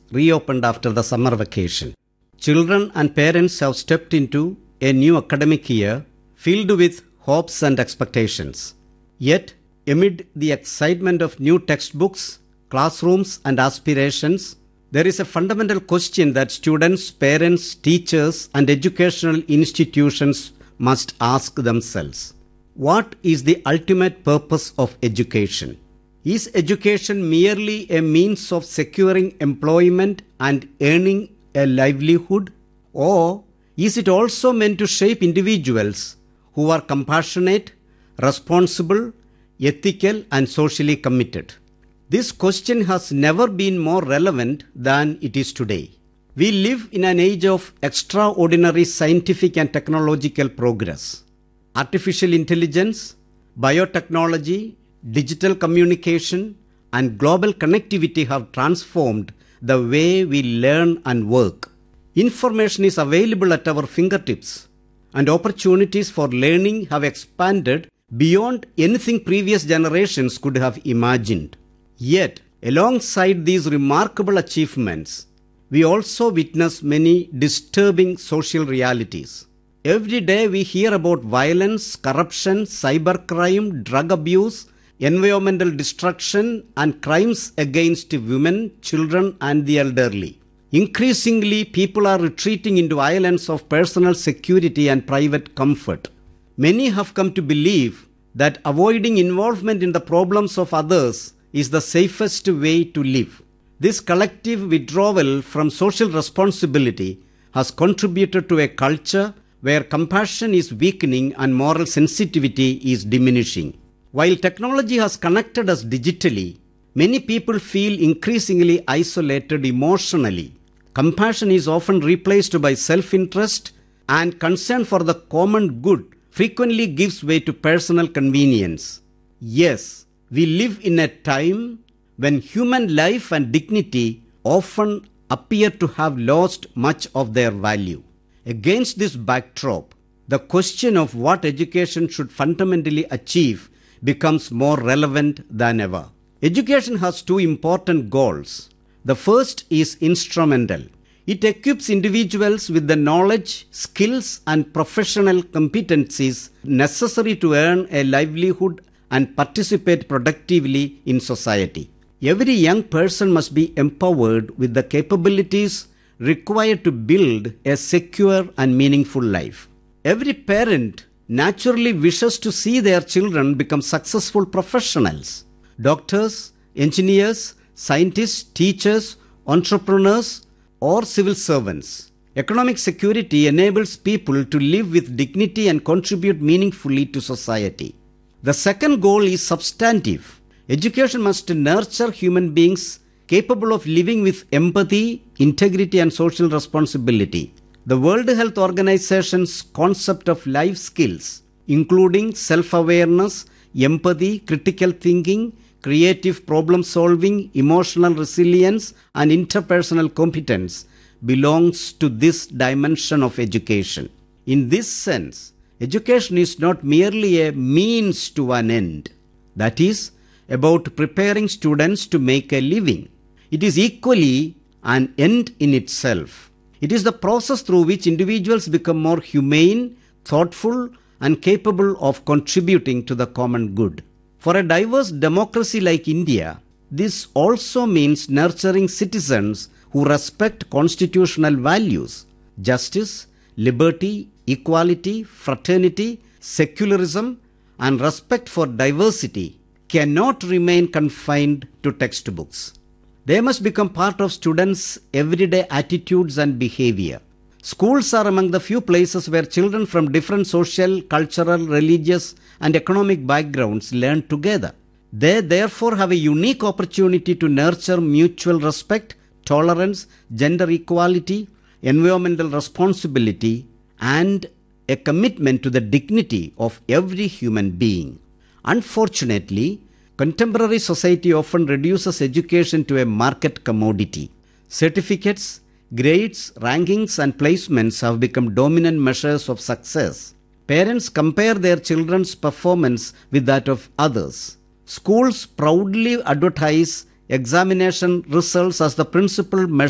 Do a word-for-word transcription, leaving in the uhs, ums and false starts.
reopened after the summer vacation. Children and parents have stepped into a new academic year filled with hopes and expectations. Yet, amid the excitement of new textbooks, classrooms, and aspirations, there is a fundamental question that students, parents, teachers, and educational institutions must ask themselves. What is the ultimate purpose of education? Is education merely a means of securing employment and earning a livelihood? Or is it also meant to shape individuals who are compassionate, responsible, ethical, and socially committed? This question has never been more relevant than it is today. We live in an age of extraordinary scientific and technological progress. Artificial intelligence, biotechnology, digital communication, and global connectivity have transformed the way we learn and work. Information is available at our fingertips, and opportunities for learning have expanded beyond anything previous generations could have imagined. Yet, alongside these remarkable achievements, we also witness many disturbing social realities. Every day we hear about violence, corruption, cybercrime, drug abuse, environmental destruction, and crimes against women, children, and the elderly. Increasingly, people are retreating into islands of personal security and private comfort. Many have come to believe that avoiding involvement in the problems of others is the safest way to live. This collective withdrawal from social responsibility has contributed to a culture where compassion is weakening and moral sensitivity is diminishing. While technology has connected us digitally, many people feel increasingly isolated emotionally. Compassion is often replaced by self-interest, and concern for the common good frequently gives way to personal convenience. Yes, we live in a time when human life and dignity often appear to have lost much of their value. Against this backdrop, the question of what education should fundamentally achieve becomes more relevant than ever. Education has two important goals. The first is instrumental. It equips individuals with the knowledge, skills, and professional competencies necessary to earn a livelihood and participate productively in society. Every young person must be empowered with the capabilities required to build a secure and meaningful life. Every parent naturally wishes to see their children become successful professionals. Doctors, engineers, scientists, teachers, entrepreneurs, or civil servants. Economic security enables people to live with dignity and contribute meaningfully to society. The second goal is substantive. Education must nurture human beings capable of living with empathy, integrity, and social responsibility. The World Health Organization's concept of life skills, including self-awareness, empathy, critical thinking, creative problem solving, emotional resilience, and interpersonal competence, belongs to this dimension of education. In this sense, education is not merely a means to an end, that is, about preparing students to make a living. It is equally an end in itself. It is the process through which individuals become more humane, thoughtful, and capable of contributing to the common good. For a diverse democracy like India, this also means nurturing citizens who respect constitutional values. Justice, liberty, equality, fraternity, secularism, and respect for diversity cannot remain confined to textbooks. They must become part of students' everyday attitudes and behavior. Schools are among the few places where children from different social, cultural, religious, and economic backgrounds learn together. They therefore have a unique opportunity to nurture mutual respect, tolerance, gender equality, environmental responsibility, and a commitment to the dignity of every human being. Unfortunately, contemporary society often reduces education to a market commodity. Certificates, grades, rankings, and placements have become dominant measures of success. Parents compare their children's performance with that of others. Schools proudly advertise examination results as the principal measure